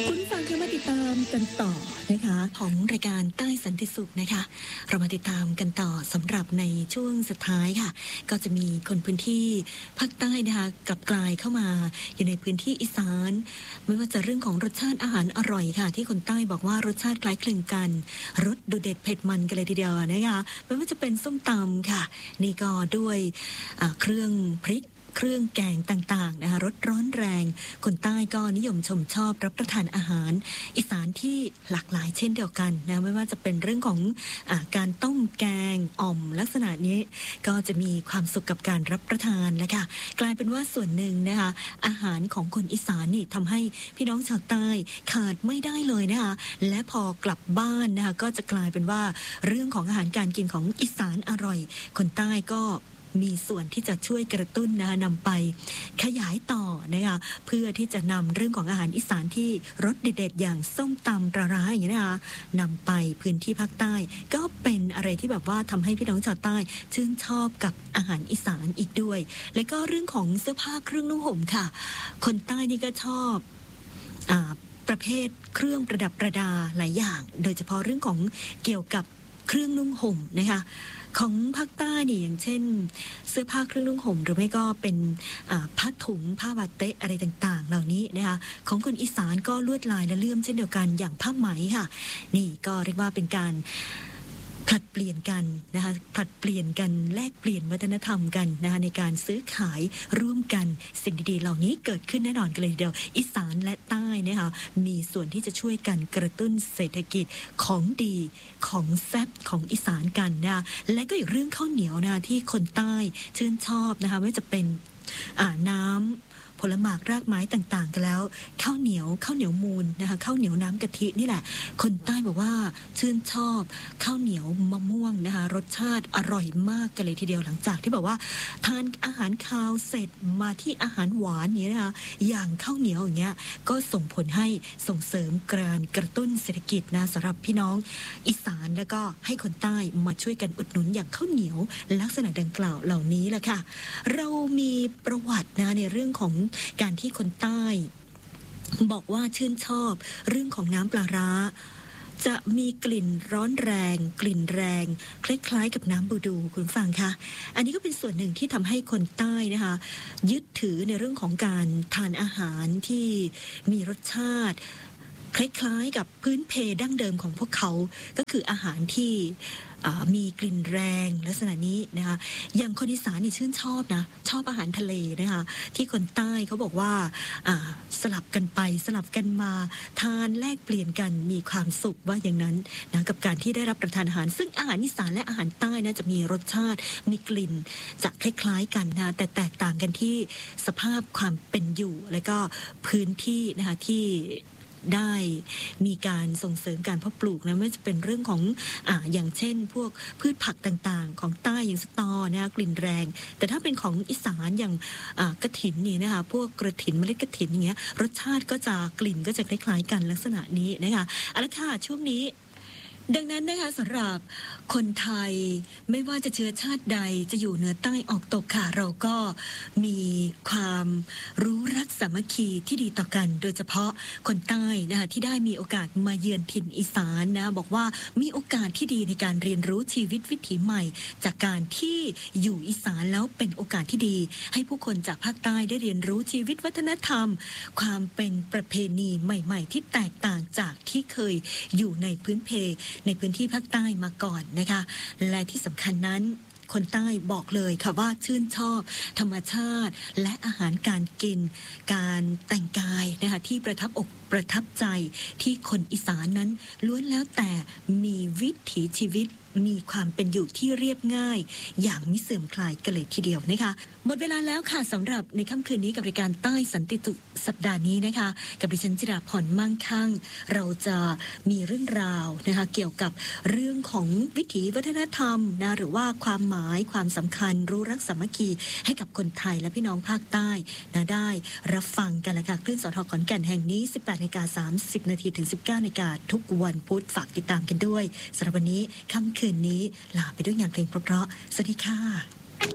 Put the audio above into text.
คุณฟังคะมาติดตามกันต่อนะคะของรายการใต้สันติสุขนะคะเรามาติดตามกันต่อสำหรับในช่วงสุดท้ายค่ะก็จะมีคนพื้นที่ภาคใต้นะคะกลับกลายเข้ามาอยู่ในพื้นที่อีสานไม่ว่าจะเรื่องของรสชาติอาหารอร่อยค่ะที่คนใต้บอกว่ารสชาติคล้ายคลึงกันรสดูเด็ดเผ็ดมันกันเลยทีเดียวนะคะไม่ว่าจะเป็นส้มตำค่ะนี่ก็ด้วยเครื่องพริกเครื่องแกงต่างๆนะคะรสร้อนแรงคนใต้ก็นิยมชมชอบรับประทานอาหารอีสานที่หลากหลายเช่นเดียวกันนะไม่ว่าจะเป็นเรื่องของการต้มแกงอ่อมลักษณะนี้ก็จะมีความสุขกับการรับประทานแล้วค่ะกลายเป็นว่าส่วนหนึ่งนะคะอาหารของคนอีสานนี่ทำให้พี่น้องชาวใต้ขาดไม่ได้เลยนะคะและพอกลับบ้านนะคะก็จะกลายเป็นว่าเรื่องของอาหารการกินของอีสานอร่อยคนใต้ก็มีส่วนที่จะช่วยกระตุ้นนะคะนำไปขยายต่อนะคะเพื่อที่จะนำเรื่องของอาหารอีสานที่รสเด็ดๆอย่างส้มตำปลาร้าอย่างนี้นะคะนำไปพื้นที่ภาคใต้ก็เป็นอะไรที่แบบว่าทำให้พี่น้องชาวใต้ชื่นชอบกับอาหารอีสานอีกด้วยและก็เรื่องของเสื้อผ้าเครื่องนุ่งห่มค่ะคนใต้นี่ก็ชอบประเภทเครื่องประดับประดาหลายอย่างโดยเฉพาะเรื่องของเกี่ยวกับเครื่องนุ่งห่มนะคะของภาคใต้นี่อย่างเช่นเสื้อผ้าเครื่องนุ่งห่มหรือไม่ก็เป็นผ้าถุงผ้าบาเตะอะไรต่างๆเหล่านี้นะคะของคนอีสานก็ลวดลายและเลื่อมเช่นเดียวกันอย่างผ้าไหมค่ะนี่ก็เรียกว่าเป็นการผลัดเปลี่ยนกันนะคะผลัดเปลี่ยนกันแลกเปลี่ยนวัฒนธรรมกันนะคะในการซื้อขายร่วมกันสิ่งดีๆเหล่านี้เกิดขึ้นแน่นอนกันเลยทีเดียวอีสานและใต้นะคะมีส่วนที่จะช่วยกันกระตุ้นเศรษฐกิจของดีของแซ่บของอีสานกันนะและก็อีกเรื่องข้าวเหนียวนะที่คนใต้ชื่นชอบนะคะไม่ว่าจะเป็นน้ำผลหมากรากไม้ต่างๆกันแล้วข้าวเหนียวมูลนะคะข้าวเหนียวน้ำกะทินี่แหละคนใต้บอกว่าชื่นชอบข้าวเหนียวมะม่วงนะคะรสชาติอร่อยมากกันเลยทีเดียวหลังจากที่บอกว่าทานอาหารคาวเสร็จมาที่อาหารหวานนี้นะคะอย่างข้าวเหนียวอย่างเงี้ยก็ส่งผลให้ส่งเสริมการกระตุ้นเศรษฐกิจนะสำหรับพี่น้องอีสานแล้วก็ให้คนใต้มาช่วยกันอุดหนุนอย่างข้าวเหนียวลักษณะดังกล่าวเหล่านี้แหละค่ะเรามีประวัตินะในเรื่องของการที่คนใต้บอกว่าชื่นชอบเรื่องของน้ำปลาร้าจะมีกลิ่นร้อนแรงกลิ่นแรงคล้ายๆกับน้ำบูดูคุณฟังคะอันนี้ก็เป็นส่วนหนึ่งที่ทำให้คนใต้นะคะยึดถือในเรื่องของการทานอาหารที่มีรสชาติคล้ายๆกับพื้นเพดั้งเดิมของพวกเขาก็คืออาหารที่มีกลิ่นแรงลักษณะนี้นะคะอย่างคนอีสานนี่ชื่นชอบนะชอบอาหารทะเลนะคะที่คนใต้เขาบอกว่าสลับกันไปสลับกันมาทานแลกเปลี่ยนกันมีความสุขว่าอย่างนั้นนะกับการที่ได้รับประทานอาหารซึ่งอาหารอีสานและอาหารใต้นะจะมีรสชาติมีกลิ่นจะคล้ายๆกันนะแต่แตกต่างกันที่สภาพความเป็นอยู่และก็พื้นที่นะคะที่ได้มีการส่งเสริมการเพาะปลูกนะไม่ว่าจะเป็นเรื่องของอย่างเช่นพวกพืชผักต่างๆของใต้อย่างสตอนะคะกลิ่นแรงแต่ถ้าเป็นของอีสานอย่างกระถินนี่นะคะพวกกระถินเมล็ดกระถินอย่างเงี้ยรสชาติก็จะกลิ่นก็จะคล้ายๆกันลักษณะนี้นะคะเอาละค่ะช่วงนี้ดังนั้นนะคะสำหรับคนไทยไม่ว่าจะเชื้อชาติใดจะอยู่เหนือใต้ออกตกค่ะเราก็มีความรู้รักสามัคคีที่ดีต่อกันโดยเฉพาะคนใต้นะคะที่ได้มีโอกาสมาเยือนถิ่นอีสานนะบอกว่ามีโอกาสที่ดีในการเรียนรู้ชีวิตวิถีใหม่จากการที่อยู่อีสานแล้วเป็นโอกาสที่ดีให้ผู้คนจากภาคใต้ได้เรียนรู้ชีวิตวัฒนธรรมความเป็นประเพณีใหม่ๆที่แตกต่างจากที่เคยอยู่ในพื้นเพในพื้นที่ภาคใต้มาก่อนนะคะและที่สำคัญนั้นคนใต้บอกเลยค่ะว่าชื่นชอบธรรมชาติและอาหารการกินการแต่งกายนะคะที่ประทับอกประทับใจที่คนอีสานนั้นล้วนแล้วแต่มีวิถีชีวิตมีความเป็นอยู่ที่เรียบง่ายอย่างมิเสื่อมคลายกันเลยทีเดียวนะคะหมดเวลาแล้วค่ะสำหรับในค่ำคืนนี้กับรายการใต้สันติสุขสัปดาห์นี้นะคะกับดิฉันจิราพรมั่งคั่งเราจะมีเรื่องราวนะคะเกี่ยวกับเรื่องของวิถีวัฒนธรรมนะหรือว่าความหมายความสำคัญรู้รักสามัคคีให้กับคนไทยและพี่น้องภาคใต้นะได้รับฟังกันละค่ะคลื่นสทขอนแก่นแห่งนี้ 18:30 นถึง 19 นทุกวันพุธฝากติดตามกันด้วยสำหรับวันนี้ค่ำคืนนี้ลาไปด้วยงานเพลงเพราะๆสวัสดีค่ะ